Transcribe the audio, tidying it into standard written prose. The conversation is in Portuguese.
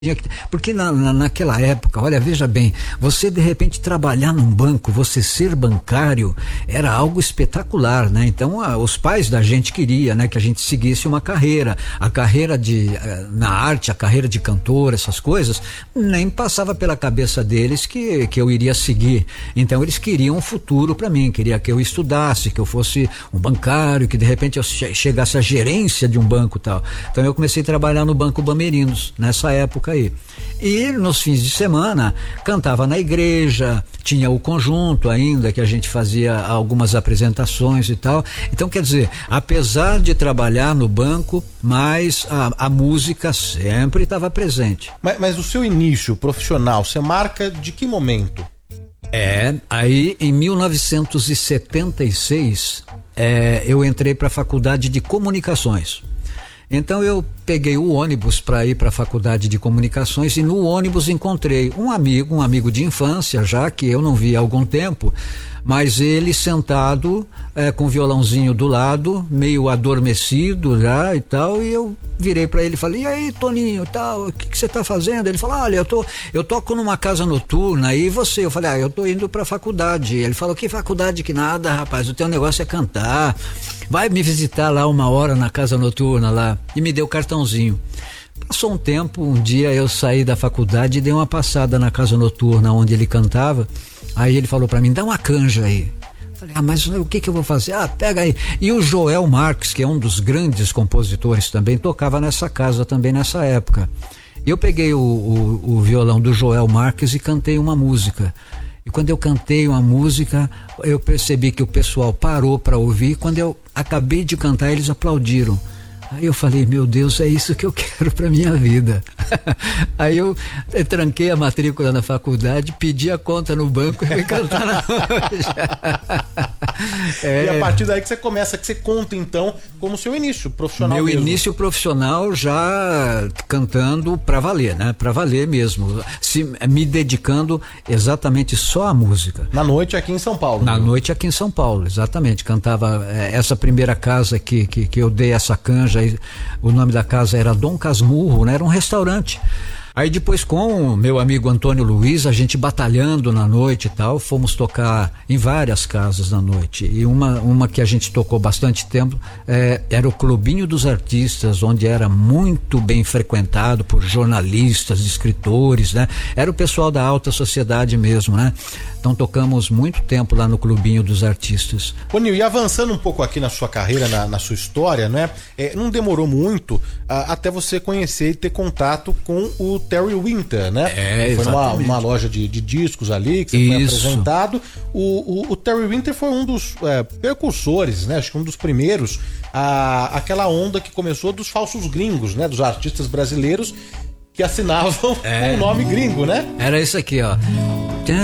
Porque naquela época, olha, veja bem, você de repente trabalhar num banco, você ser bancário, era algo espetacular, né? Então, os pais da gente queriam, né, que a gente seguisse uma carreira, a carreira na arte, a carreira de cantor, essas coisas, nem passava pela cabeça deles que eu iria seguir. Então, eles queriam um futuro para mim, queria que eu estudasse, que eu fosse um bancário, que de repente eu chegasse à gerência de um banco e tal. Então, eu comecei a trabalhar no Banco Bamerinos, nessa época aí. E nos fins de semana cantava na igreja, tinha o conjunto ainda que a gente fazia algumas apresentações e tal. Então, quer dizer, apesar de trabalhar no banco, mas a música sempre estava presente. Mas o seu início profissional, você marca de que momento? Aí em 1976 eu entrei para a faculdade de comunicações. Então eu peguei o ônibus para ir para a faculdade de comunicações e no ônibus encontrei um amigo de infância, já que eu não vi há algum tempo, mas ele sentado com o violãozinho do lado, meio adormecido já e tal, e eu virei para ele e falei: "E aí, Toninho, tal, o que você tá fazendo?" Ele falou: "Olha, eu toco numa casa noturna, e você?" Eu falei: "Eu tô indo para a faculdade." Ele falou: "Que faculdade que nada, rapaz, o teu negócio é cantar. Vai me visitar lá 1 hora na casa noturna lá." E me deu o cartãozinho. Passou um tempo, um dia eu saí da faculdade e dei uma passada na casa noturna onde ele cantava. Aí ele falou pra mim: "Dá uma canja aí." Falei: "Mas o que eu vou fazer?" "Pega aí." E o Joel Marques, que é um dos grandes compositores também, tocava nessa casa também nessa época. Eu peguei o violão do Joel Marques e cantei uma música. E quando eu cantei uma música, eu percebi que o pessoal parou para ouvir. Quando eu acabei de cantar, eles aplaudiram. Aí eu falei: "Meu Deus, é isso que eu quero pra minha vida." Aí eu tranquei a matrícula na faculdade, pedi a conta no banco e fui cantar na noite. E a partir daí que você começa, que você conta então como seu início profissional. Meu mesmo. Início profissional já cantando pra valer, né? Pra valer mesmo. Me dedicando exatamente só à música. Na noite aqui em São Paulo. Na noite aqui em São Paulo, exatamente. Cantava essa primeira casa que eu dei essa canja. O nome da casa era Dom Casmurro, né? Era um restaurante. Aí depois, com o meu amigo Antônio Luiz, a gente batalhando na noite e tal, fomos tocar em várias casas na noite. E uma que a gente tocou bastante tempo era o Clubinho dos Artistas, onde era muito bem frequentado por jornalistas, escritores, né? Era o pessoal da alta sociedade mesmo, né? Então tocamos muito tempo lá no Clubinho dos Artistas. Ô Nil, e avançando um pouco aqui na sua carreira, na sua história, né? Não demorou muito até você conhecer e ter contato com o Terry Winter, né? Foi numa loja de discos ali que você foi apresentado. O Terry Winter foi um dos precursores, né? Acho que um dos primeiros, aquela onda que começou dos falsos gringos, né? Dos artistas brasileiros que assinavam com o nome gringo, né? Era isso aqui, ó.